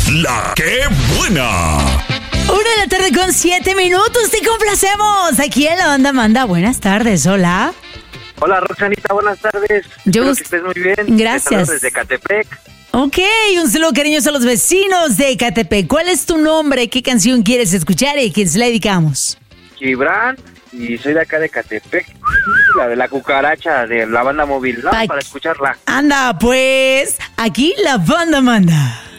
La que buena. 1:07 p.m. Te complacemos. Aquí en la banda manda. Buenas tardes, hola. Hola, Roxanita, buenas tardes. Espero que estés muy bien. Gracias. Te saludo desde Ecatepec. Ok, un saludo cariñoso a los vecinos de Ecatepec. ¿Cuál es tu nombre? ¿Qué canción quieres escuchar y a quién se la dedicamos? Gibran, y soy de acá de Ecatepec. La de la cucaracha de la banda móvil, ¿no? Para escucharla. Anda, pues, aquí la banda manda.